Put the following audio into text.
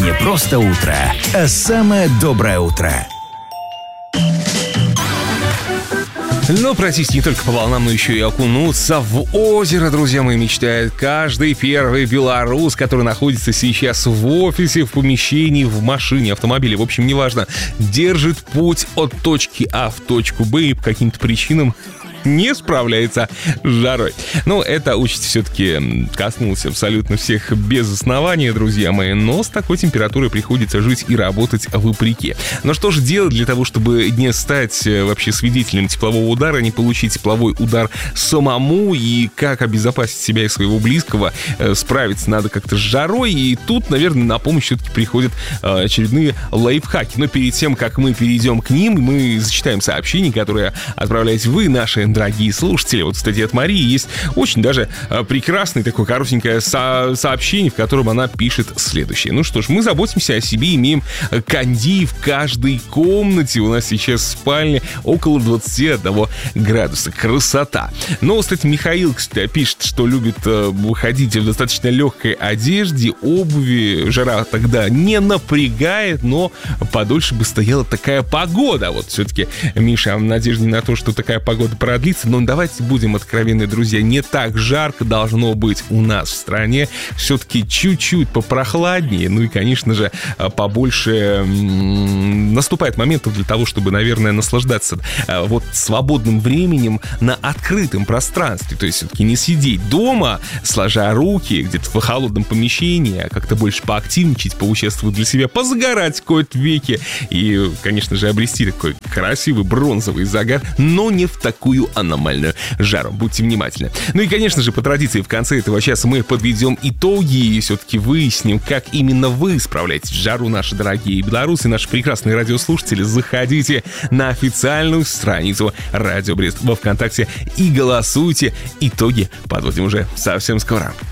не просто утро, а самое доброе утро. Но пройтись не только по волнам, но еще и окунуться в озеро, друзья мои, мечтает каждый первый белорус, который находится сейчас в офисе, в помещении, в машине, автомобиле, в общем, неважно, держит путь от точки А в точку Б и по каким-то причинам не справляется с жарой. Но эта участь все-таки коснулась абсолютно всех без основания, друзья мои. Но с такой температурой приходится жить и работать вопреки. Но что же делать для того, чтобы не стать вообще свидетелем теплового удара, не получить тепловой удар самому? И как обезопасить себя и своего близкого? Справиться надо как-то с жарой. И тут, наверное, на помощь все-таки приходят очередные лайфхаки. Но перед тем, как мы перейдем к ним, мы зачитаем сообщения, которые отправляете вы, наши дорогие слушатели. Вот, кстати, от Марии есть очень даже прекрасное такое коротенькое сообщение, в котором она пишет следующее. Ну что ж, мы заботимся о себе, имеем кондей в каждой комнате. У нас сейчас в спальне около 21 градуса. Красота. Но, кстати, Михаил, кстати, пишет, что любит ходить в достаточно легкой одежде, обуви. Жара тогда не напрягает, но подольше бы стояла такая погода. Вот все-таки, Миша, в надежде на то, что такая погода продлится. Но давайте будем откровенны, друзья, не так жарко должно быть у нас в стране. Все-таки чуть-чуть попрохладнее. Ну и, конечно же, побольше наступает моментов для того, чтобы, наверное, наслаждаться вот свободным временем на открытом пространстве. То есть все-таки не сидеть дома, сложа руки где-то в холодном помещении, а как-то больше поактивничать, поучаствовать для себя, позагорать в кои-то веки и, конечно же, обрести такой красивый бронзовый загар, но не в такую аномальную жару. Будьте внимательны. Ну и, конечно же, по традиции в конце этого часа мы подведем итоги и все-таки выясним, как именно вы справляетесь в жару, наши дорогие белорусы, наши прекрасные радиослушатели. Заходите на официальную страницу Радио Брест во ВКонтакте и голосуйте. Итоги подводим уже совсем скоро.